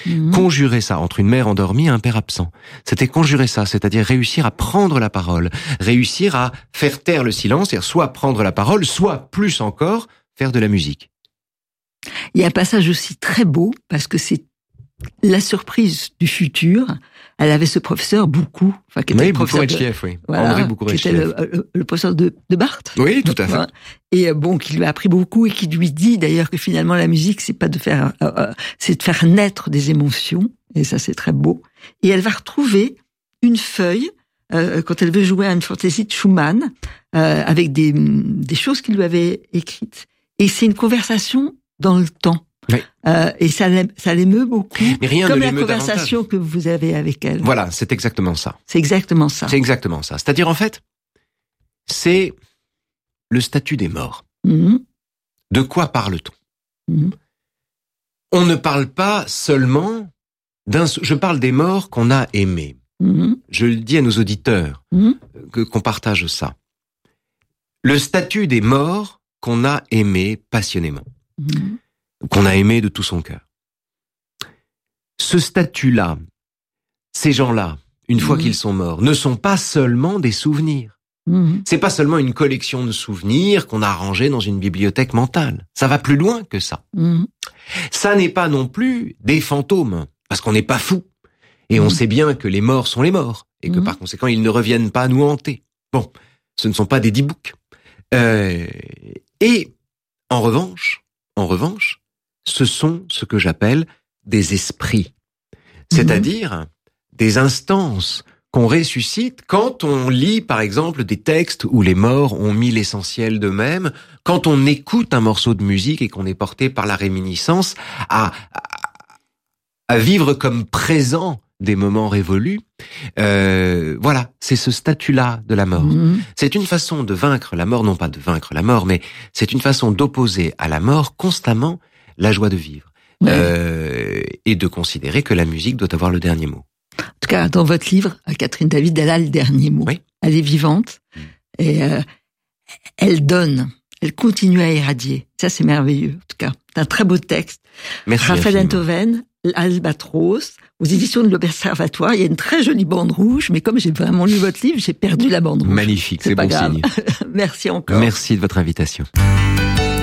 conjurer ça entre une mère endormie et un père absent. C'était conjurer ça, c'est-à-dire réussir à prendre la parole, réussir à faire taire le silence, c'est-à-dire soit prendre la parole, soit plus encore faire de la musique. Il y a un passage aussi très beau, parce que c'est la surprise du futur. Elle avait ce professeur Boucou, qui était le professeur André Boukourechiev, qui était le professeur de Barthes. Oui, tout à fait. Et qui lui a appris beaucoup et qui lui dit d'ailleurs que finalement la musique c'est de faire naître des émotions, et ça c'est très beau. Et elle va retrouver une feuille quand elle veut jouer à une fantaisie de Schumann avec des choses qu'il lui avait écrites, et c'est une conversation dans le temps. Oui. Et ça l'émeut beaucoup. Mais rien comme ne la l'émeut conversation davantage. Que vous avez avec elle. Voilà, c'est exactement ça. C'est exactement ça. C'est exactement ça. C'est-à-dire, en fait, c'est le statut des morts. De quoi parle-t-on? On ne parle pas seulement je parle des morts qu'on a aimés. Je le dis à nos auditeurs, qu'on partage ça. Le statut des morts qu'on a aimés passionnément. Qu'on a aimé de tout son cœur. Ce statut-là, ces gens-là, une fois qu'ils sont morts, ne sont pas seulement des souvenirs. C'est pas seulement une collection de souvenirs qu'on a rangés dans une bibliothèque mentale. Ça va plus loin que ça. Ça n'est pas non plus des fantômes, parce qu'on n'est pas fou. Et on sait bien que les morts sont les morts, et que par conséquent, ils ne reviennent pas nous hanter. Bon, ce ne sont pas des dibouks. Et en revanche, ce sont ce que j'appelle des esprits. C'est-à-dire des instances qu'on ressuscite quand on lit, par exemple, des textes où les morts ont mis l'essentiel d'eux-mêmes, quand on écoute un morceau de musique et qu'on est porté par la réminiscence à vivre comme présent des moments révolus. Voilà, c'est ce statut-là de la mort. C'est une façon de vaincre la mort, non pas de vaincre la mort, mais c'est une façon d'opposer à la mort constamment la joie de vivre. Et de considérer que la musique doit avoir le dernier mot. En tout cas, dans votre livre, Catherine David, elle a le dernier mot. Oui. Elle est vivante et elle donne, elle continue à irradier. Ça, c'est merveilleux. En tout cas, c'est un très beau texte. Merci. Raphaël Enthoven, Albatros, aux éditions de l'Observatoire. Il y a une très jolie bande rouge, mais comme j'ai vraiment lu votre livre, j'ai perdu la bande rouge. Magnifique, c'est pas bon grave. signe. Merci encore. Merci de votre invitation.